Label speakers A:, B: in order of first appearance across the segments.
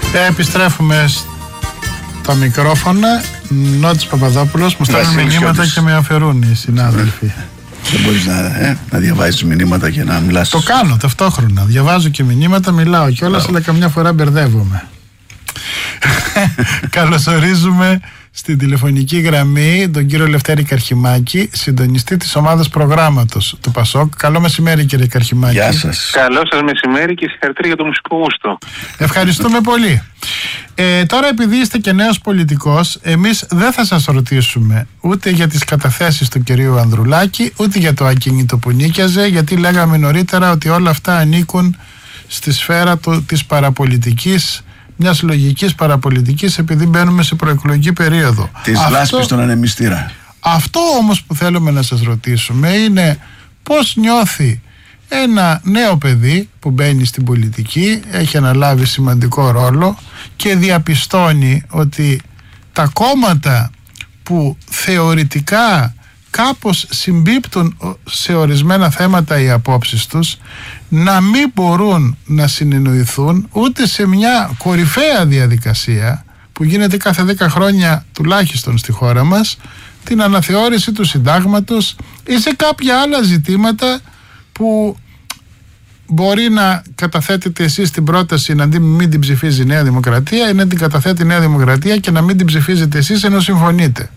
A: Επιστρέφουμε στα μικρόφωνα. Νότης Παπαδόπουλος, μου στέλνουν μηνύματα και με αφαιρούν οι συνάδελφοι.
B: Δεν μπορείς να διαβάζεις μηνύματα και να μιλάς.
A: Το κάνω ταυτόχρονα. Διαβάζω και μηνύματα, μιλάω κιόλας, αλλά καμιά φορά μπερδεύομαι. Καλωσορίζουμε στην τηλεφωνική γραμμή τον κύριο Λευτέρη Καρχημάκη, συντονιστή της ομάδας προγράμματος του ΠΑΣΟΚ. Καλό μεσημέρι, κύριε Καρχημάκη.
B: Γεια σας.
C: Καλό σας μεσημέρι και συγχαρητήρια για το μουσικό γούστο.
A: Ευχαριστούμε πολύ. Τώρα, επειδή είστε και νέος πολιτικός, εμείς δεν θα σας ρωτήσουμε ούτε για τις καταθέσεις του κυρίου Ανδρουλάκη, ούτε για το ακίνητο που νίκιαζε, γιατί λέγαμε νωρίτερα ότι όλα αυτά ανήκουν στη σφαίρα της παραπολιτικής, μιας λογικής παραπολιτικής, επειδή μπαίνουμε σε προεκλογική περίοδο.
B: Της λάσπης στον ανεμιστήρα.
A: Αυτό όμως που θέλουμε να σας ρωτήσουμε είναι πώς νιώθει ένα νέο παιδί που μπαίνει στην πολιτική, έχει αναλάβει σημαντικό ρόλο και διαπιστώνει ότι τα κόμματα που θεωρητικά κάπως συμπίπτουν σε ορισμένα θέματα οι απόψεις τους να μην μπορούν να συνεννοηθούν ούτε σε μια κορυφαία διαδικασία που γίνεται κάθε 10 χρόνια τουλάχιστον στη χώρα μας, την αναθεώρηση του συντάγματος ή σε κάποια άλλα ζητήματα που μπορεί να καταθέτετε εσείς την πρόταση να μην την ψηφίζει η Νέα Δημοκρατία ή να την καταθέτει η Νέα Δημοκρατία και να μην την ψηφίζετε εσείς ενώ συμφωνείτε.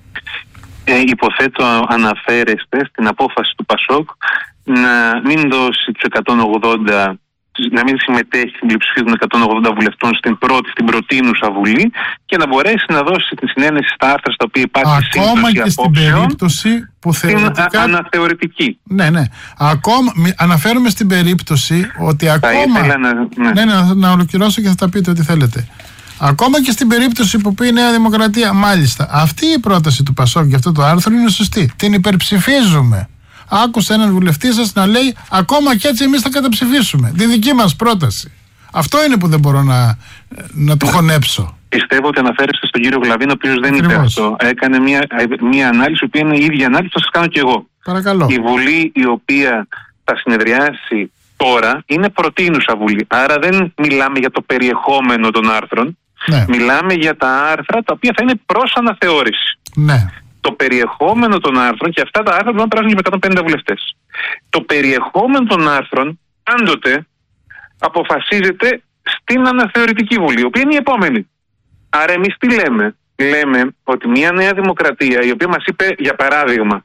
C: Υποθέτω αναφέρεστε στην απόφαση του ΠΑΣΟΚ να μην δώσει τους 180, να μην συμμετέχει στην πλειοψηφία των 180 βουλευτών στην προτείνουσα Βουλή και να μπορέσει να δώσει τη συνένεση στα άρθρα στα οποία υπάρχει
A: ακόμα και στην περίπτωση που θεωρητικά...
C: Στην αναθεωρητική.
A: Ναι. Ακόμα, αναφέρομαι στην περίπτωση ότι ακόμα... να ολοκληρώσω και θα τα πείτε ό,τι θέλετε. Ακόμα και στην περίπτωση που πει η Νέα Δημοκρατία, μάλιστα, αυτή η πρόταση του ΠΑΣΟΚ για αυτό το άρθρο είναι σωστή. Την υπερψηφίζουμε. Άκουσα έναν βουλευτή σας να λέει ακόμα και έτσι εμείς θα καταψηφίσουμε τη δική μας πρόταση. Αυτό είναι που δεν μπορώ να το χωνέψω.
C: Πιστεύω ότι αναφέρεστε στον κύριο Γλαβίν, ο οποίος δεν είπε αυτό. Έκανε μια ανάλυση, που είναι η ίδια ανάλυση που θα σας κάνω και εγώ.
A: Παρακαλώ.
C: Η Βουλή η οποία θα συνεδριάσει τώρα είναι προτείνουσα Βουλή. Άρα δεν μιλάμε για το περιεχόμενο των άρθρων.
A: Ναι.
C: Μιλάμε για τα άρθρα τα οποία θα είναι προς αναθεώρηση.
A: Ναι.
C: Το περιεχόμενο των άρθρων, και αυτά τα άρθρα μπορούν να περάσουν και 150 βουλευτές. Το περιεχόμενο των άρθρων πάντοτε αποφασίζεται στην αναθεωρητική Βουλή, η οποία είναι η επόμενη. Άρα εμείς τι λέμε? Λέμε ότι μια Νέα Δημοκρατία, η οποία μας είπε, για παράδειγμα,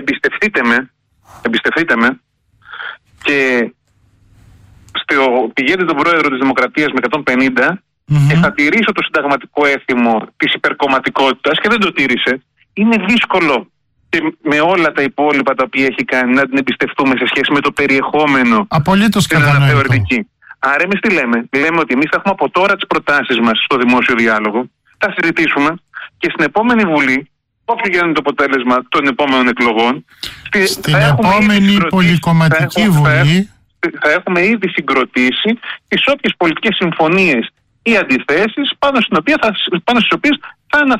C: εμπιστευτείτε με και πηγαίνετε τον πρόεδρο της Δημοκρατίας με 150 και θα τηρήσω το συνταγματικό έθιμο της υπερκομματικότητας, και δεν το τήρησε, είναι δύσκολο και με όλα τα υπόλοιπα τα οποία έχει κάνει να την εμπιστευτούμε σε σχέση με το περιεχόμενο στην αναθεωρητική. Άρα εμείς τι λέμε? Λέμε ότι εμείς θα έχουμε από τώρα τις προτάσεις μας στο δημόσιο διάλογο, θα συζητήσουμε και στην επόμενη Βουλή, όποιο γίνει το αποτέλεσμα των επόμενων εκλογών,
A: στην επόμενη πολυκομματική Βουλή
C: θα έχουμε ήδη συγκροτήσει τις όποιες πολιτικές συμφωνίες ή αντιθέσεις πάνω στις οποίες θα